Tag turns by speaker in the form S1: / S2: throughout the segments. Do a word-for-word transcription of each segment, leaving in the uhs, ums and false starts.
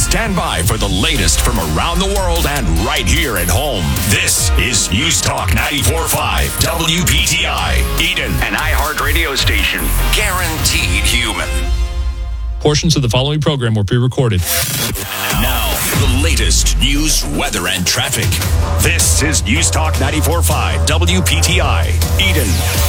S1: Stand by for the latest from around the world and right here at home. This is News Talk ninety-four point five W P T I, Eden, an iHeart radio station. Guaranteed human.
S2: Portions of the following program were pre-recorded.
S1: Now, the latest news, weather, and traffic. This is News Talk ninety-four point five W P T I, Eden.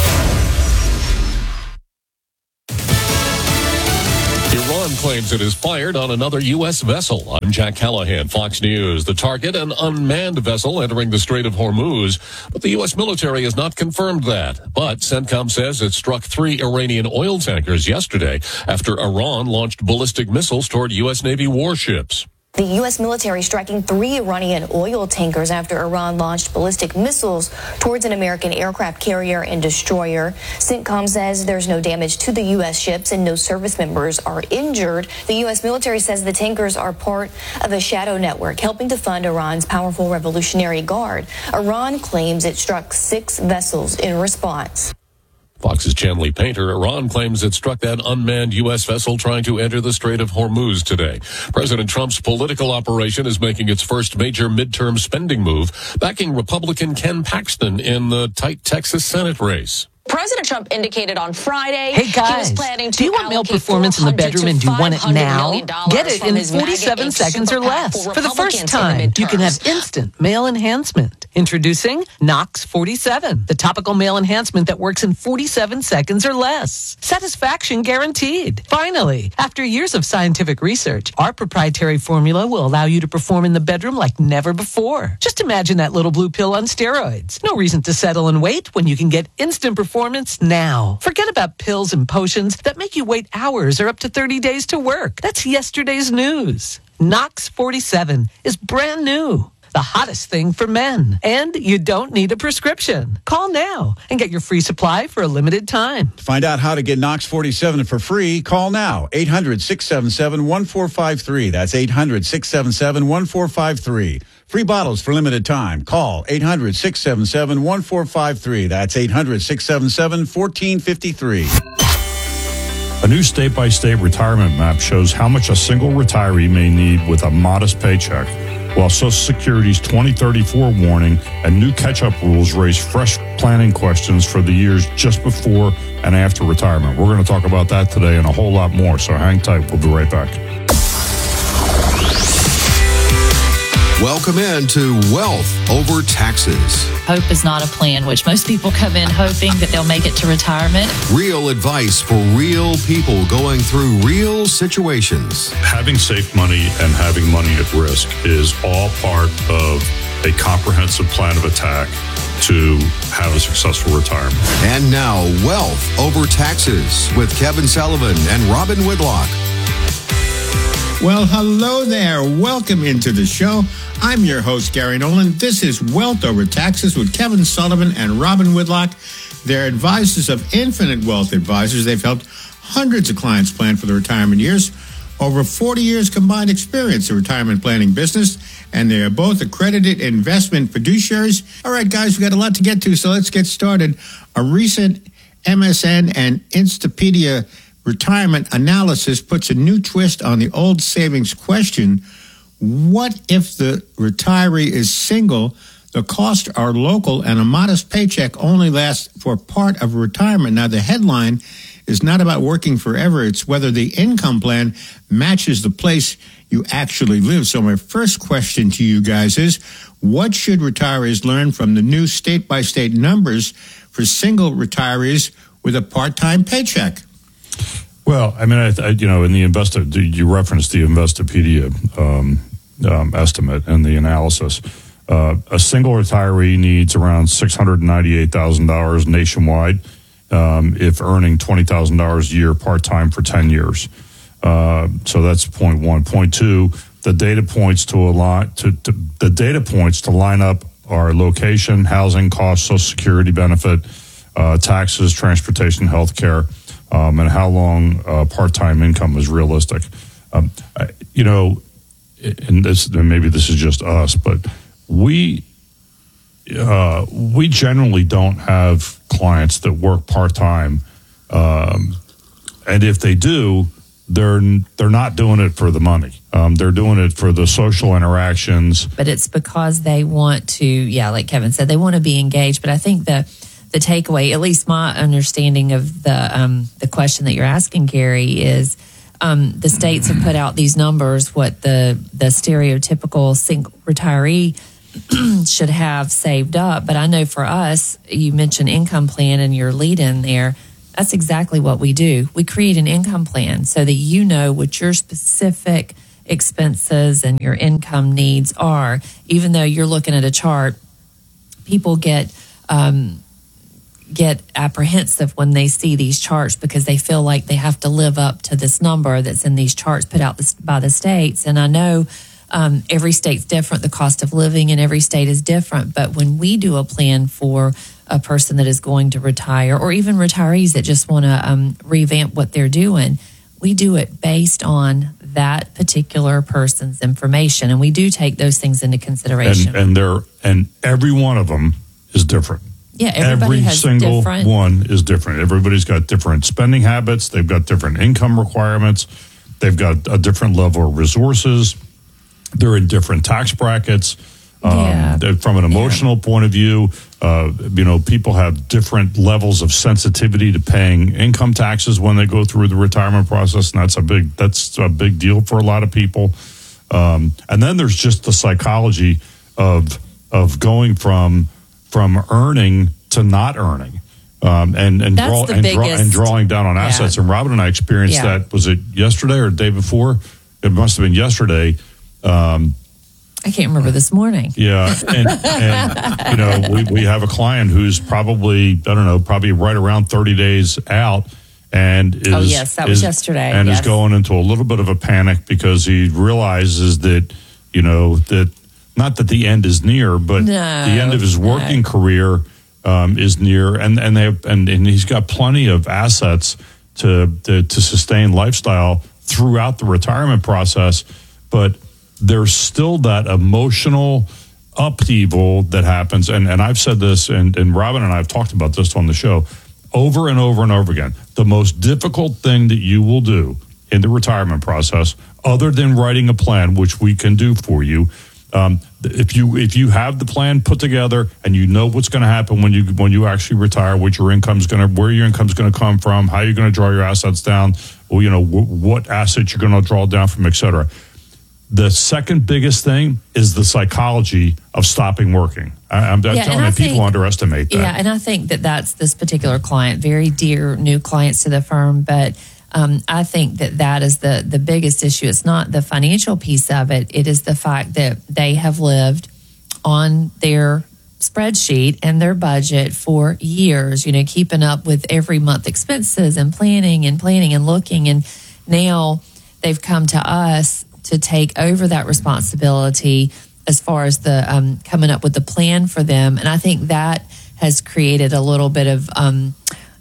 S3: Iran claims it is fired on another U S vessel. I'm Jack Callahan, Fox News. The target, an unmanned vessel entering the Strait of Hormuz. But the U S military has not confirmed that. But CENTCOM says it struck three Iranian oil tankers yesterday after Iran launched ballistic missiles toward U S Navy warships.
S4: The U S military striking three Iranian oil tankers after Iran launched ballistic missiles towards an American aircraft carrier and destroyer. CENTCOM says there's no damage to the U S ships and no service members are injured. The U S military says the tankers are part of a shadow network helping to fund Iran's powerful Revolutionary Guard. Iran claims it struck six vessels in response.
S3: Fox's Chanley Painter. Iran claims it struck that unmanned U S vessel trying to enter the Strait of Hormuz today. President Trump's political operation is making its first major midterm spending move, backing Republican Ken Paxton in the tight Texas Senate race.
S5: President Trump indicated on Friday
S6: hey guys,
S5: he was planning to
S6: do you want male performance in the bedroom and do you want it now? Get it in forty-seven seconds or less. For the first time, you can have instant male enhancement. Introducing Nox forty-seven, the topical male enhancement that works in forty-seven seconds or less. Satisfaction guaranteed. Finally, after years of scientific research, our proprietary formula will allow you to perform in the bedroom like never before. Just imagine that little blue pill on steroids. No reason to settle and wait when you can get instant performance now. Forget about pills and potions that make you wait hours or up to thirty days to work. That's yesterday's news. Nox forty-seven is brand new. The hottest thing for men. And you don't need a prescription. Call now and get your free supply for a limited time.
S7: To find out how to get Nox forty-seven for free, call now. eight hundred, six seven seven, one four five three. That's eight hundred, six seven seven, one four five three. Free bottles for limited time. Call eight hundred, six seven seven, one four five three. That's eight hundred, six seven seven, one four five three.
S8: A new state-by-state retirement map shows how much a single retiree may need with a modest paycheck, while Social Security's twenty thirty-four warning and new catch-up rules raise fresh planning questions for the years just before and after retirement. We're going to talk about that today and a whole lot more, so hang tight. We'll be right back.
S9: Welcome in to Wealth Over Taxes.
S10: Hope is not a plan, which most people come in hoping that they'll make it to retirement.
S9: Real advice for real people going through real situations.
S8: Having safe money and having money at risk is all part of a comprehensive plan of attack to have a successful retirement.
S9: And now, Wealth Over Taxes with Kevin Sullivan and Robin Whitlock.
S11: Well, hello there. Welcome into the show. I'm your host, Gary Nolan. This is Wealth Over Taxes with Kevin Sullivan and Robin Whitlock. They're advisors of Infinite Wealth Advisors. They've helped hundreds of clients plan for their retirement years. Over forty years combined experience in retirement planning business, and they are both accredited investment fiduciaries. All right, guys, we've got a lot to get to, so let's get started. A recent M S N and Instapedia retirement analysis puts a new twist on the old savings question. What if the retiree is single, the costs are local, and a modest paycheck only lasts for part of retirement? Now, the headline is not about working forever. It's whether the income plan matches the place you actually live. So my first question to you guys is, what should retirees learn from the new state-by-state numbers for single retirees with a part-time paycheck?
S8: Well, I mean, I, I, you know, in the investor, you referenced the Investopedia um, um, estimate and the analysis. Uh, a single retiree needs around six hundred ninety-eight thousand dollars nationwide um, if earning twenty thousand dollars a year part-time for ten years. Uh, so that's point one. Point two, the data points to a lot to, to the data points to line up are location, housing costs, Social Security benefit, uh, taxes, transportation, health care. Um, and how long uh, part-time income is realistic. Um, I, you know, and this and maybe this is just us, but we uh, we generally don't have clients that work part-time, um, and if they do, they're they're not doing it for the money. Um, they're doing it for the social interactions.
S12: But it's because they want to, yeah, like Kevin said, they want to be engaged. But I think the the takeaway, at least my understanding of the um, the question that you're asking, Gary, is um, the states have put out these numbers, what the the stereotypical single retiree should have saved up. But I know for us, you mentioned income plan and your lead in there. That's exactly what we do. We create an income plan so that you know what your specific expenses and your income needs are. Even though you're looking at a chart, people get um, get apprehensive when they see these charts because they feel like they have to live up to this number that's in these charts put out this, by the states. And I know um, every state's different. The cost of living in every state is different. But when we do a plan for a person that is going to retire, or even retirees that just want to um, revamp what they're doing, we do it based on that particular person's information, and we do take those things into consideration.
S8: And, and they're and every one of them is different.
S12: Yeah, everybody
S8: every
S12: has
S8: single
S12: different...
S8: one is different. Everybody's got different spending habits. They've got different income requirements. They've got a different level of resources. They're in different tax brackets. Um,
S12: yeah.
S8: From an emotional yeah. point of view, uh, you know, people have different levels of sensitivity to paying income taxes when they go through the retirement process, and that's a big that's a big deal for a lot of people. Um, and then there's just the psychology of of going from from earning to not earning, um, and and, draw, and, draw, and drawing down on assets. Yeah. And Robin and I experienced yeah. that. Was it yesterday or the day before? It must have been yesterday. Um,
S12: I can't remember this morning.
S8: Yeah. And, and you know, we, we have a client who's probably, I don't know, probably right around thirty days out and is,
S12: oh, yes, that was
S8: is,
S12: yesterday.
S8: And
S12: yes.
S8: is going into a little bit of a panic because he realizes that, you know, that not that the end is near, but
S12: no,
S8: the end of his working
S12: no.
S8: career um, is near. And, and they have, and, and he's got plenty of assets to, to, to sustain lifestyle throughout the retirement process. But there's still that emotional upheaval that happens. And, and I've said this, and, and Robin and I have talked about this on the show over and over and over again. The most difficult thing that you will do in the retirement process, other than writing a plan, which we can do for you, um, if you if you have the plan put together and you know what's going to happen when you when you actually retire, what your income's going to, where your income's going to come from, how you're going to draw your assets down, or you know w- what assets you're going to draw down from, et cetera. The second biggest thing is the psychology of stopping working. I, I'm, I'm
S12: yeah,
S8: telling you, people
S12: think,
S8: underestimate that.
S12: Yeah, and I think that that's this particular client, very dear new clients to the firm, but um, I think that that is the, the biggest issue. It's not the financial piece of it. It is the fact that they have lived on their spreadsheet and their budget for years, you know, keeping up with every month expenses and planning and planning and looking. And now they've come to us to take over that responsibility as far as the um, coming up with the plan for them. And I think that has created a little bit of, um,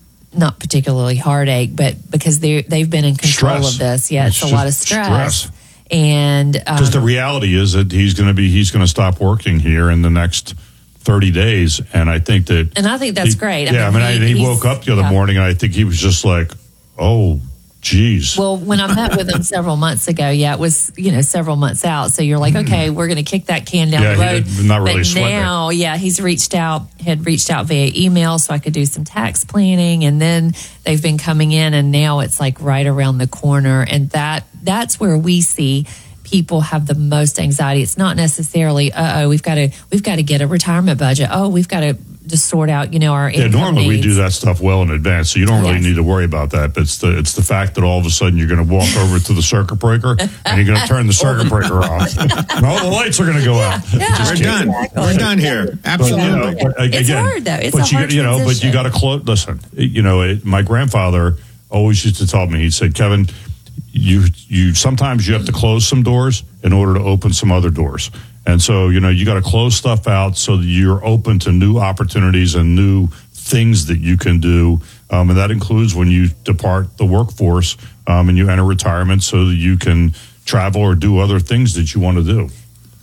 S12: not particularly heartache, but because they they've been in control
S8: stress.
S12: of this. Yeah, it's, it's a lot of stress. stress. And
S8: because um, the reality is that he's going to be, he's going to stop working here in the next thirty days. And I think that,
S12: and I think that's
S8: he,
S12: great.
S8: Yeah. I mean, I mean he, he woke up the other yeah. morning and I think he was just like, oh, Jeez.
S12: Well, when I met with him several months ago, yeah, it was, you know, several months out. So you're like, okay, we're going to kick that can down
S8: yeah,
S12: the road.
S8: He, not really
S12: but
S8: sweating
S12: now,
S8: it.
S12: yeah, he's reached out, had reached out via email so I could do some tax planning. And then they've been coming in and now it's like right around the corner. And that that's where we see people have the most anxiety. It's not necessarily, uh-oh, we've got to, we've got to get a retirement budget. Oh, we've got to just sort out, you know, our
S8: yeah.
S12: income
S8: Normally
S12: needs.
S8: we do that stuff well in advance, so you don't really
S12: yes.
S8: need to worry about that. But it's the it's the fact that all of a sudden you're going to walk over to the circuit breaker and you're going to turn the circuit breaker off, and all the lights are going to go out.
S12: Yeah,
S11: We're done.
S12: Exactly.
S11: We're done here. Absolutely.
S8: But, you know, but,
S12: it's
S8: again,
S12: hard though. It's
S8: but
S12: a hard
S8: you, you know, but you got to close. Listen, you know, it, my grandfather always used to tell me. He said, Kevin, you you sometimes you have to close some doors in order to open some other doors. And so, you know, you got to close stuff out so that you're open to new opportunities and new things that you can do. Um, and that includes when you depart the workforce um, and you enter retirement so that you can travel or do other things that you want to do.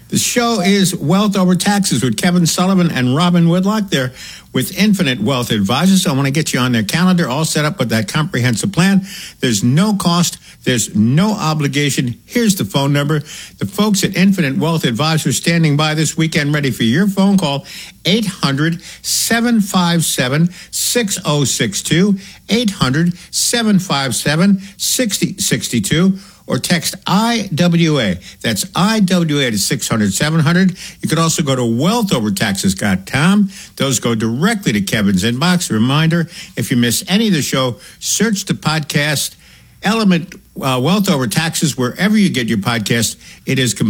S11: The show is Wealth Over Taxes with Kevin Sullivan and Robin Whitlock. They're with Infinite Wealth Advisors. So I want to get you on their calendar, all set up with that comprehensive plan. There's no cost. There's no obligation. Here's the phone number. The folks at Infinite Wealth Advisors standing by this weekend ready for your phone call. eight hundred, seven five seven, six oh six two, eight hundred, seven five seven, six oh six two. Or text I W A. That's I W A to six hundred, seven hundred. You could also go to wealth over taxes dot com. Those go directly to Kevin's inbox. Reminder, if you miss any of the show, search the podcast Element uh, Wealth Over Taxes wherever you get your podcast. It is